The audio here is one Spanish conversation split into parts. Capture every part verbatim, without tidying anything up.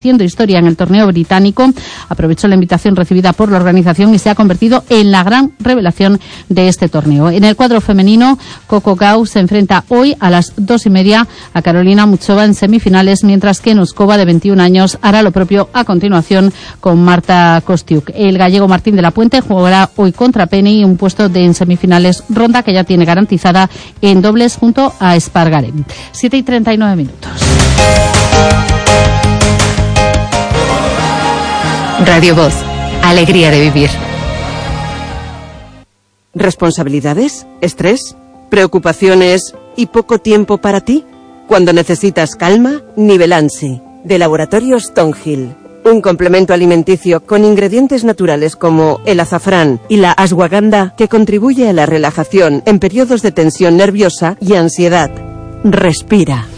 haciendo historia en el torneo británico. Aprovechó la invitación recibida por la organización y se ha convertido en la gran revelación de este torneo. En el cuadro femenino, Coco Gauff se enfrenta hoy a las dos y media a Carolina Muchova en semifinales, mientras que Noskova, de veintiún años, hará lo propio a continuación con Marta Kostiuk. El gallego Martín de la Puente jugará hoy contra Penny, un puesto de en semifinales, ronda que ya tiene garantizada en dobles junto a Espargarem. siete y treinta y nueve minutos. Radio Voz, alegría de vivir. ¿Responsabilidades? ¿Estrés? ¿Preocupaciones y poco tiempo para ti? Cuando necesitas calma, Nivelansi, de Laboratorios Tonhill. Un complemento alimenticio con ingredientes naturales como el azafrán y la ashwagandha que contribuye a la relajación en periodos de tensión nerviosa y ansiedad. Respira.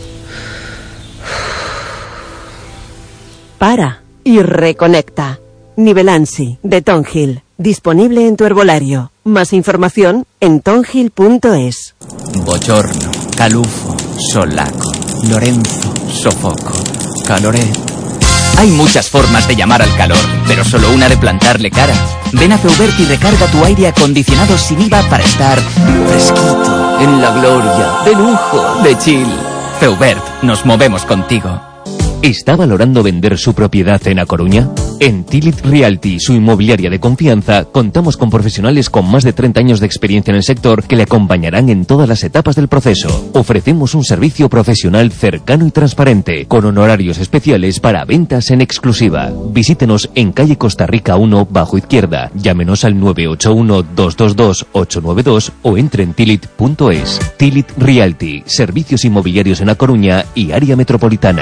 Para y reconecta. Nivelansi, de Tonhill. Disponible en tu herbolario. Más información en tonhill punto es. Bochorno, calufo, solaco, Lorenzo, sofoco, caloré. Hay muchas formas de llamar al calor, pero solo una de plantarle cara. Ven a Feubert y recarga tu aire acondicionado sin I V A para estar fresquito, en la gloria, de lujo, de chill. Feubert, nos movemos contigo. ¿Está valorando vender su propiedad en A Coruña? En Tilit Realty, su inmobiliaria de confianza, contamos con profesionales con más de treinta años de experiencia en el sector que le acompañarán en todas las etapas del proceso. Ofrecemos un servicio profesional cercano y transparente, con honorarios especiales para ventas en exclusiva. Visítenos en calle Costa Rica uno, bajo izquierda. Llámenos al nueve ocho uno, dos dos dos, ocho nueve dos o entre en tilit punto es. Tilit Realty, servicios inmobiliarios en A Coruña y área metropolitana.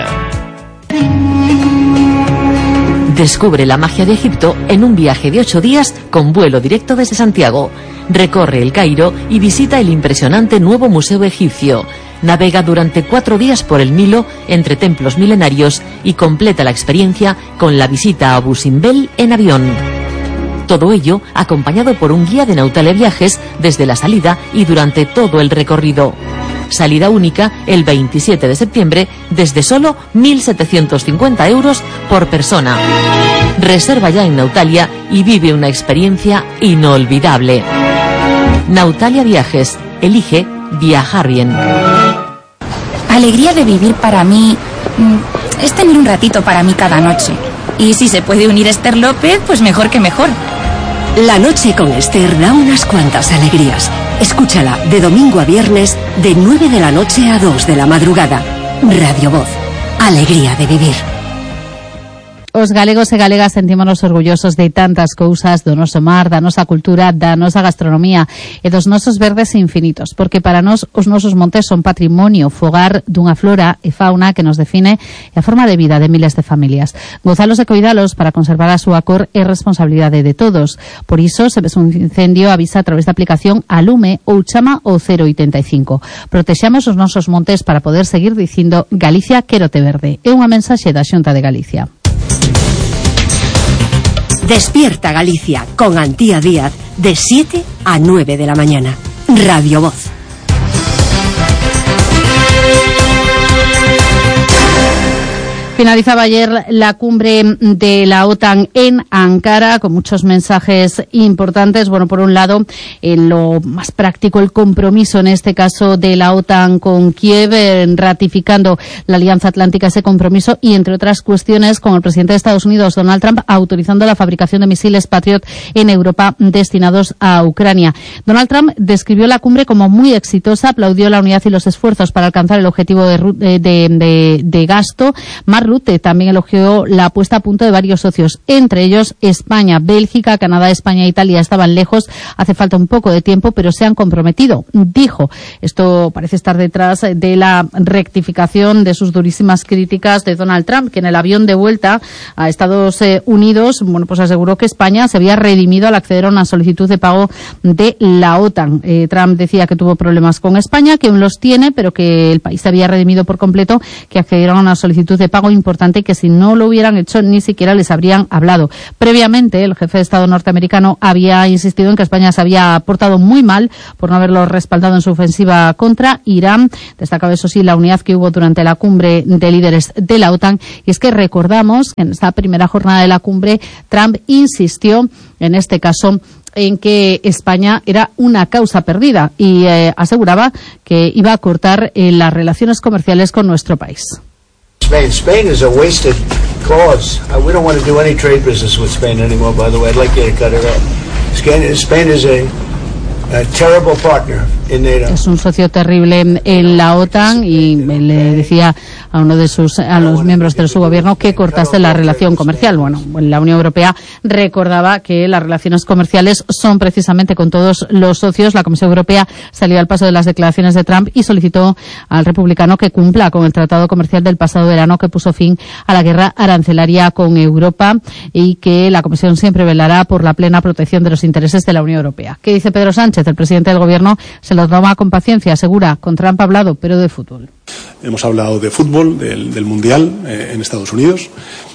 Descubre la magia de Egipto en un viaje de ocho días con vuelo directo desde Santiago. Recorre el Cairo y visita el impresionante nuevo Museo Egipcio. Navega durante cuatro días por el Nilo entre templos milenarios y completa la experiencia con la visita a Abu Simbel en avión. Todo ello acompañado por un guía de Nautalia Viajes desde la salida y durante todo el recorrido. Salida única el veintisiete de septiembre desde solo mil setecientos cincuenta euros por persona. Reserva ya en Nautalia y vive una experiencia inolvidable. Nautalia Viajes. Elige viajar bien. Alegría de vivir para mí es tener un ratito para mí cada noche. Y si se puede unir Esther López, pues mejor que mejor. La noche con Esther da unas cuantas alegrías. Escúchala de domingo a viernes de nueve de la noche a dos de la madrugada. Radio Voz. Alegría de vivir. Os galegos e galegas sentímonos orgullosos de tantas cousas do noso mar, da nosa cultura, da nosa gastronomía e dos nosos verdes infinitos, porque para nós os nosos montes son patrimonio, fogar dunha flora e fauna que nos define e a forma de vida de miles de familias. Gozalos e coidalos para conservar a súa cor é responsabilidade de todos. Por iso, se ves un incendio, avisa a través da aplicación Alume ou chama o cero oitenta e cinco. Protexamos os nosos montes para poder seguir dicindo Galicia quérote verde. É unha mensaxe da Xunta de Galicia. Despierta Galicia con Antía Díaz de siete a nueve de la mañana. Radio Voz. Finalizaba ayer la cumbre de la OTAN en Ankara con muchos mensajes importantes. Bueno, por un lado, en lo más práctico, el compromiso en este caso de la OTAN con Kiev, eh, ratificando la Alianza Atlántica ese compromiso y, entre otras cuestiones, con el presidente de Estados Unidos, Donald Trump, autorizando la fabricación de misiles Patriot en Europa destinados a Ucrania. Donald Trump describió la cumbre como muy exitosa, aplaudió la unidad y los esfuerzos para alcanzar el objetivo de, de, de, de gasto. Mark Rutte también elogió la puesta a punto de varios socios, entre ellos España, Bélgica, Canadá, España e Italia estaban lejos, hace falta un poco de tiempo, pero se han comprometido. Dijo, esto parece estar detrás de la rectificación de sus durísimas críticas de Donald Trump, que en el avión de vuelta a Estados Unidos, bueno, pues aseguró que España se había redimido al acceder a una solicitud de pago de la OTAN. Eh, Trump decía que tuvo problemas con España, que aún los tiene, pero que el país se había redimido por completo, que accedieron a una solicitud de pago importante que si no lo hubieran hecho ni siquiera les habrían hablado. Previamente, el jefe de Estado norteamericano había insistido en que España se había portado muy mal por no haberlo respaldado en su ofensiva contra Irán. Destacaba, eso sí, la unidad que hubo durante la cumbre de líderes de la OTAN. Y es que recordamos que en esta primera jornada de la cumbre, Trump insistió, en este caso, en que España era una causa perdida y eh, aseguraba que iba a cortar eh, las relaciones comerciales con nuestro país. Spain. Spain is a wasted cause. Uh, we don't want to do any trade business with Spain anymore, by the way. I'd like you to cut it off. Spain is a, a terrible partner in NATO. Es un socio terrible en la OTAN y le decía a uno de sus a los miembros de su gobierno que cortase la relación comercial. Bueno, la Unión Europea recordaba que las relaciones comerciales son precisamente con todos los socios. La Comisión Europea salió al paso de las declaraciones de Trump y solicitó al republicano que cumpla con el tratado comercial del pasado verano que puso fin a la guerra arancelaria con Europa y que la Comisión siempre velará por la plena protección de los intereses de la Unión Europea. ¿Qué dice Pedro Sánchez, el presidente del gobierno? Se lo toma con paciencia, asegura. Con Trump ha hablado, pero de fútbol. Hemos hablado de fútbol, del, del Mundial eh, en Estados Unidos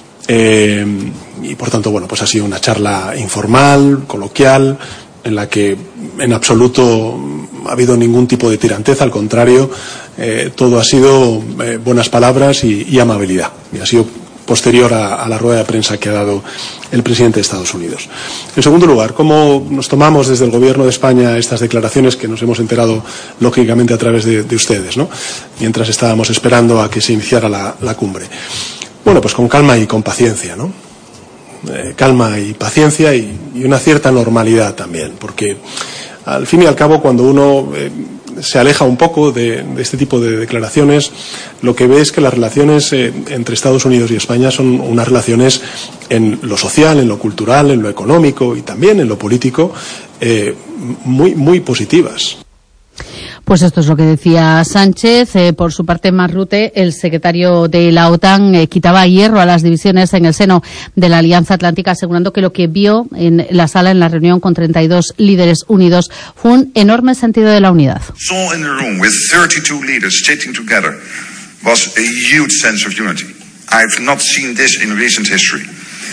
eh, y por tanto, bueno, pues ha sido una charla informal, coloquial, en la que en absoluto ha habido ningún tipo de tiranteza, al contrario, eh, todo ha sido eh, buenas palabras y, y amabilidad. Y ha sido posterior a, a la rueda de prensa que ha dado el presidente de Estados Unidos. En segundo lugar, ¿cómo nos tomamos desde el Gobierno de España estas declaraciones que nos hemos enterado lógicamente a través de, de ustedes, ¿no? Mientras estábamos esperando a que se iniciara la, la cumbre? Bueno, pues con calma y con paciencia, ¿no? Eh, calma y paciencia y, y una cierta normalidad también, porque al fin y al cabo cuando uno eh, se aleja un poco de, de este tipo de declaraciones, lo que ve es que las relaciones eh, entre Estados Unidos y España son unas relaciones en lo social, en lo cultural, en lo económico y también en lo político eh, muy, muy positivas. Pues esto es lo que decía Sánchez. Eh, por su parte, Mark Rutte, el secretario de la OTAN, eh, quitaba hierro a las divisiones en el seno de la Alianza Atlántica, asegurando que lo que vio en la sala en la reunión con treinta y dos líderes unidos fue un enorme sentido de la unidad. Saw in the room with thirty-two leaders sitting together was a huge sense of unity. I've not seen this in recent history.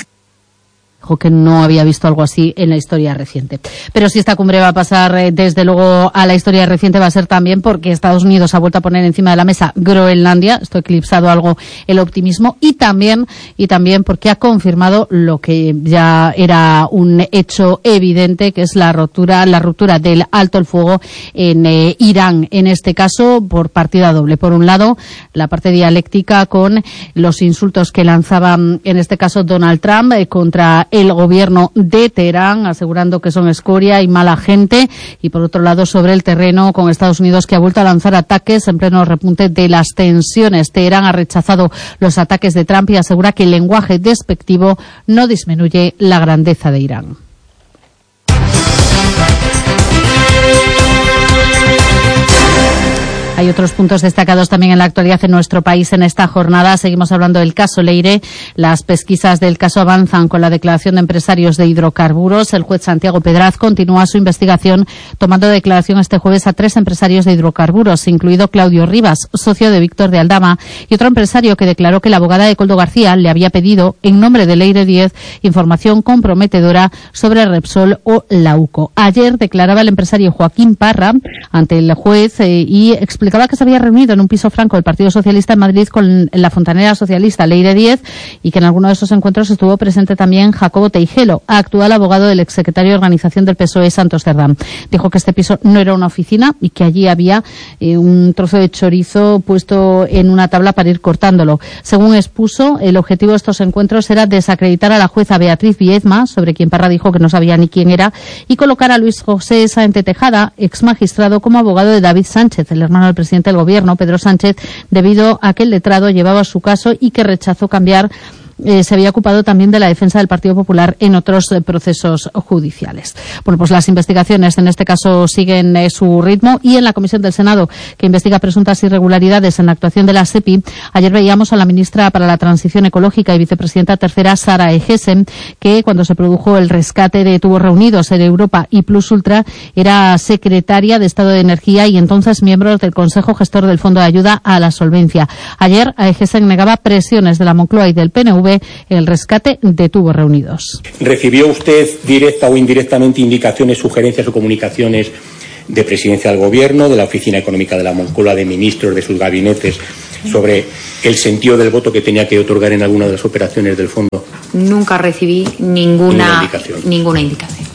Dijo que no había visto algo así en la historia reciente. Pero si esta cumbre va a pasar, eh, desde luego, a la historia reciente, va a ser también porque Estados Unidos ha vuelto a poner encima de la mesa Groenlandia. Esto ha eclipsado algo el optimismo. Y también, y también porque ha confirmado lo que ya era un hecho evidente, que es la ruptura, la ruptura del alto el fuego en eh, Irán. En este caso, por partida doble. Por un lado, la parte dialéctica con los insultos que lanzaba, en este caso, Donald Trump eh, contra el gobierno de Teherán, asegurando que son escoria y mala gente, y por otro lado sobre el terreno con Estados Unidos, que ha vuelto a lanzar ataques en pleno repunte de las tensiones. Teherán ha rechazado los ataques de Trump y asegura que el lenguaje despectivo no disminuye la grandeza de Irán. Hay otros puntos destacados también en la actualidad en nuestro país en esta jornada. Seguimos hablando del caso Leire. Las pesquisas del caso avanzan con la declaración de empresarios de hidrocarburos. El juez Santiago Pedraz continúa su investigación tomando declaración este jueves a tres empresarios de hidrocarburos, incluido Claudio Rivas, socio de Víctor de Aldama, y otro empresario que declaró que la abogada de Coldo García le había pedido, en nombre de Leire diez, información comprometedora sobre Repsol o Lauco. Ayer declaraba el empresario Joaquín Parra ante el juez eh, y explicaba que se había reunido en un piso franco del Partido Socialista en Madrid con la fontanera socialista Leire diez y que en alguno de esos encuentros estuvo presente también Jacobo Teijelo, actual abogado del exsecretario de Organización del P S O E, Santos Cerdán. Dijo que este piso no era una oficina y que allí había eh, un trozo de chorizo puesto en una tabla para ir cortándolo. Según expuso, el objetivo de estos encuentros era desacreditar a la jueza Beatriz Viedma, sobre quien Parra dijo que no sabía ni quién era, y colocar a Luis José Sáenz Tejada, ex magistrado, como abogado de David Sánchez, el hermano del presidente del gobierno, Pedro Sánchez, debido a que el letrado llevaba su caso y que rechazó cambiar eh, se había ocupado también de la defensa del Partido Popular en otros eh, procesos judiciales. Bueno, pues las investigaciones en este caso siguen eh, su ritmo, y en la Comisión del Senado, que investiga presuntas irregularidades en la actuación de la SEPI, ayer veíamos a la ministra para la Transición Ecológica y vicepresidenta tercera, Sara Egesen, que cuando se produjo el rescate de tubos reunidos en Europa y Plus Ultra era secretaria de Estado de Energía y entonces miembro del Consejo Gestor del Fondo de Ayuda a la Solvencia. Ayer Egesen negaba presiones de la Moncloa y del P N V en el rescate de tubos reunidos. ¿Recibió usted directa o indirectamente indicaciones, sugerencias o comunicaciones de Presidencia del Gobierno, de la Oficina Económica de la Moncloa, de ministros, de sus gabinetes, sobre el sentido del voto que tenía que otorgar en alguna de las operaciones del fondo? Nunca recibí ninguna, ninguna indicación. Ninguna indicación.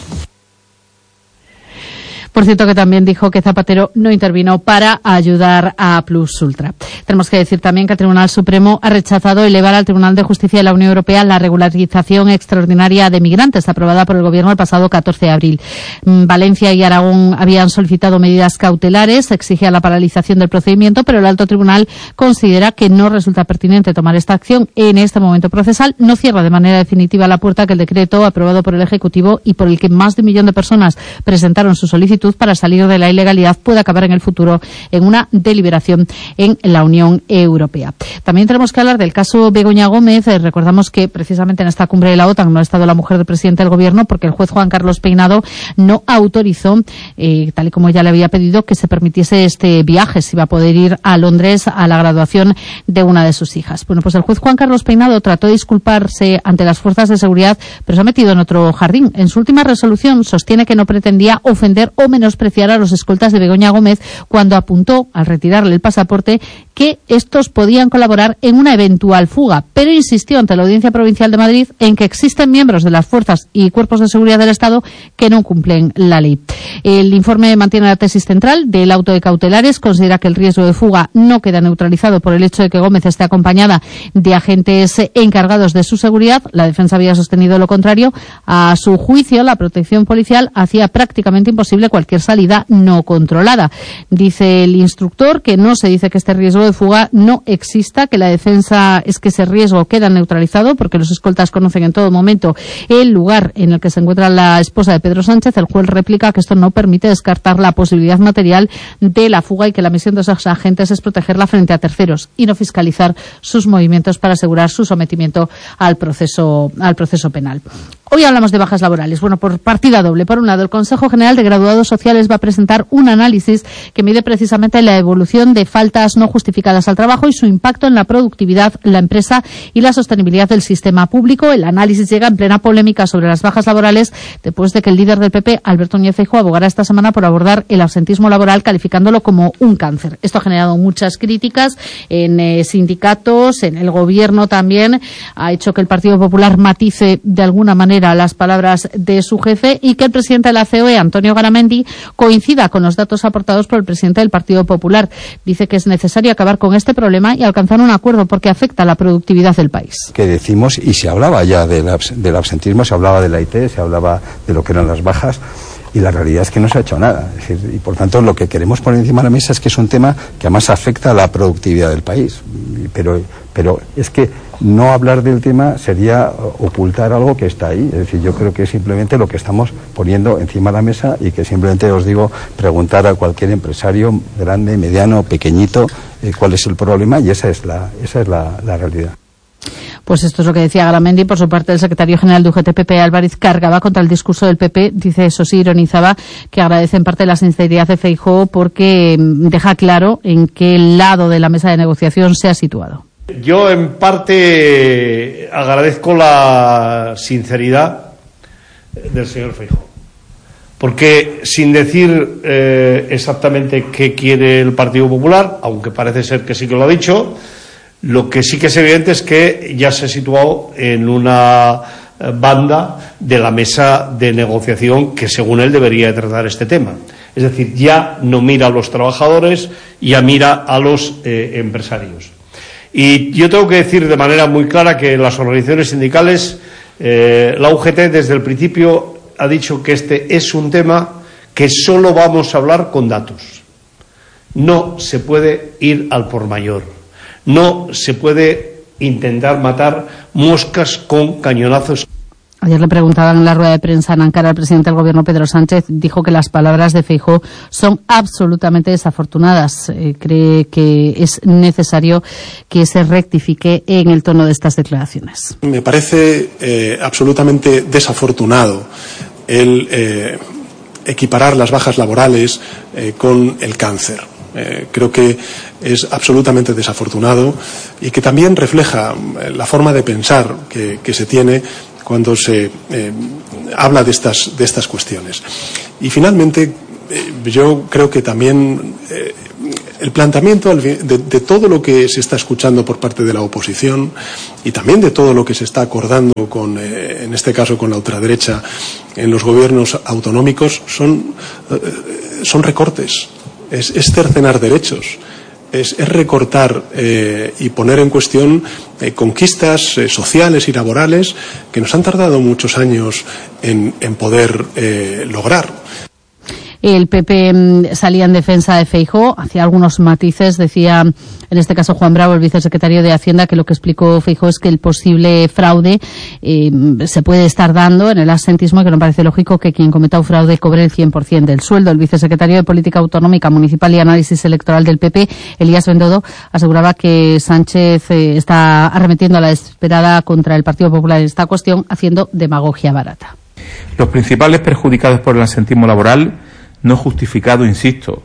Por cierto, que también dijo que Zapatero no intervino para ayudar a Plus Ultra. Tenemos que decir también que el Tribunal Supremo ha rechazado elevar al Tribunal de Justicia de la Unión Europea la regularización extraordinaria de migrantes aprobada por el Gobierno el pasado catorce de abril. Valencia y Aragón habían solicitado medidas cautelares, exigía la paralización del procedimiento, pero el Alto Tribunal considera que no resulta pertinente tomar esta acción en este momento procesal. No cierra de manera definitiva la puerta que el decreto aprobado por el Ejecutivo y por el que más de un millón de personas presentaron su solicitud para salir de la ilegalidad puede acabar en el futuro en una deliberación en la Unión Europea. También tenemos que hablar del caso Begoña Gómez. Eh, recordamos que precisamente en esta cumbre de la OTAN no ha estado la mujer del presidente del Gobierno porque el juez Juan Carlos Peinado no autorizó, eh, tal y como ella le había pedido, que se permitiese este viaje. Se iba a poder ir a Londres a la graduación de una de sus hijas. Bueno, pues el juez Juan Carlos Peinado trató de disculparse ante las fuerzas de seguridad, pero se ha metido en otro jardín. En su última resolución sostiene que no pretendía ofender o menospreciar a los escoltas de Begoña Gómez cuando apuntó, al retirarle el pasaporte, que estos podían colaborar en una eventual fuga, pero insistió ante la Audiencia Provincial de Madrid en que existen miembros de las fuerzas y cuerpos de seguridad del Estado que no cumplen la ley. El informe mantiene la tesis central del auto de cautelares, considera que el riesgo de fuga no queda neutralizado por el hecho de que Gómez esté acompañada de agentes encargados de su seguridad. La defensa había sostenido lo contrario. A su juicio, la protección policial hacía prácticamente imposible cualquier salida no controlada. Dice el instructor que no se dice que este riesgo de fuga no exista, que la defensa es que ese riesgo queda neutralizado porque los escoltas conocen en todo momento el lugar en el que se encuentra la esposa de Pedro Sánchez. El juez replica que esto no permite descartar la posibilidad material de la fuga y que la misión de esos agentes es protegerla frente a terceros y no fiscalizar sus movimientos para asegurar su sometimiento al proceso, al proceso penal. Hoy hablamos de bajas laborales. Bueno, por partida doble. Por un lado, el Consejo General de Graduados Sociales va a presentar un análisis que mide precisamente la evolución de faltas no justificadas al trabajo y su impacto en la productividad, la empresa y la sostenibilidad del sistema público. El análisis llega en plena polémica sobre las bajas laborales después de que el líder del P P, Alberto Núñez Feijóo, abogara esta semana por abordar el absentismo laboral calificándolo como un cáncer. Esto ha generado muchas críticas en eh, sindicatos, en el Gobierno también. Ha hecho que el Partido Popular matice de alguna manera las palabras de su jefe y que el presidente de la C O E, Antonio Garamendi, coincida con los datos aportados por el presidente del Partido Popular. Dice que es necesario acabar con este problema y alcanzar un acuerdo porque afecta a la productividad del país. Que decimos, y se hablaba ya del, abs del absentismo, se hablaba de la I T, se hablaba de lo que eran las bajas, y la realidad es que no se ha hecho nada. Es decir, y por tanto lo que queremos poner encima de la mesa es que es un tema que además afecta a la productividad del país. Pero, pero es que no hablar del tema sería ocultar algo que está ahí. Es decir, yo creo que es simplemente lo que estamos poniendo encima de la mesa y que simplemente os digo, preguntar a cualquier empresario, grande, mediano, pequeñito, eh, cuál es el problema, y esa es la, esa es la, la realidad. Pues esto es lo que decía Garamendi. Por su parte, el secretario general de U G T, Pepe Álvarez, cargaba contra el discurso del P P. Dice, eso sí, ironizaba, que agradece en parte la sinceridad de Feijóo porque deja claro en qué lado de la mesa de negociación se ha situado. Yo, en parte, agradezco la sinceridad del señor Feijóo, porque sin decir eh, exactamente qué quiere el Partido Popular, aunque parece ser que sí que lo ha dicho, lo que sí que es evidente es que ya se ha situado en una banda de la mesa de negociación que, según él, debería de tratar este tema. Es decir, ya no mira a los trabajadores, ya mira a los eh, empresarios. Y yo tengo que decir de manera muy clara que las organizaciones sindicales, eh, la U G T desde el principio ha dicho que este es un tema que solo vamos a hablar con datos. No se puede ir al por mayor. No se puede intentar matar moscas con cañonazos. Ayer le preguntaban en la rueda de prensa en Ankara al presidente del Gobierno, Pedro Sánchez, dijo que las palabras de Feijóo son absolutamente desafortunadas. Eh, cree que es necesario que se rectifique en el tono de estas declaraciones. Me parece eh, absolutamente desafortunado el eh, equiparar las bajas laborales eh, con el cáncer. Eh, creo que es absolutamente desafortunado y que también refleja la forma de pensar que, que se tiene cuando se eh, habla de estas, de estas cuestiones. Y finalmente, eh, yo creo que también eh, el planteamiento de, de todo lo que se está escuchando por parte de la oposición y también de todo lo que se está acordando con, eh, en este caso con la ultraderecha en los gobiernos autonómicos son, eh, son recortes, es, es cercenar derechos. Es, es recortar eh, y poner en cuestión eh, conquistas eh, sociales y laborales que nos han tardado muchos años en, en poder eh, lograr. El P P salía en defensa de Feijóo, hacía algunos matices, decía en este caso Juan Bravo, el vicesecretario de Hacienda, que lo que explicó Feijóo es que el posible fraude eh, se puede estar dando en el absentismo y que no parece lógico que quien cometa un fraude cobre el cien por ciento del sueldo. El vicesecretario de Política Autonómica, Municipal y Análisis Electoral del P P, Elías Bendodo, aseguraba que Sánchez eh, está arremetiendo a la desesperada contra el Partido Popular en esta cuestión, haciendo demagogia barata. Los principales perjudicados por el absentismo laboral no justificado, insisto,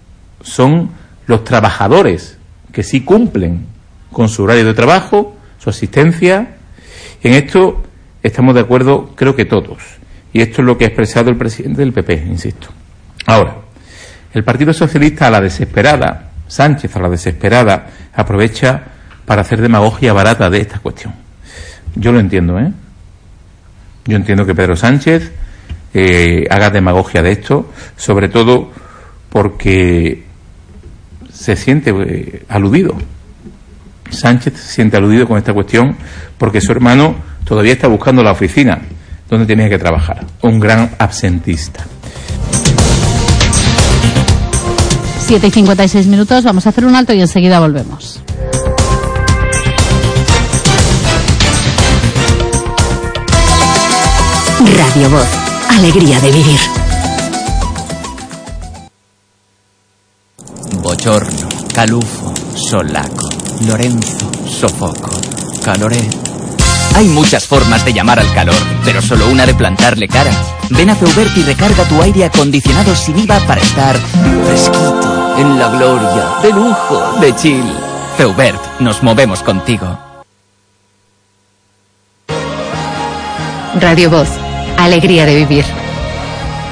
son los trabajadores que sí cumplen con su horario de trabajo, su asistencia. En esto estamos de acuerdo, creo que todos. Y esto es lo que ha expresado el presidente del P P, insisto. Ahora, el Partido Socialista a la desesperada, Sánchez a la desesperada, aprovecha para hacer demagogia barata de esta cuestión. Yo lo entiendo, ¿eh? Yo entiendo que Pedro Sánchez Eh, haga demagogia de esto, sobre todo porque se siente eh, aludido. Sánchez se siente aludido con esta cuestión porque su hermano todavía está buscando la oficina donde tenía que trabajar. Un gran absentista. siete y cincuenta y seis minutos, vamos a hacer un alto y enseguida volvemos. Radio Voz. Alegría de vivir. Bochorno, calufo, solaco, Lorenzo, sofoco, caloret. Hay muchas formas de llamar al calor, pero solo una de plantarle cara. Ven a Feubert y recarga tu aire acondicionado sin I V A para estar fresquito, en la gloria, de lujo, de chill. Feubert, nos movemos contigo. Radio Voz. Alegría de vivir.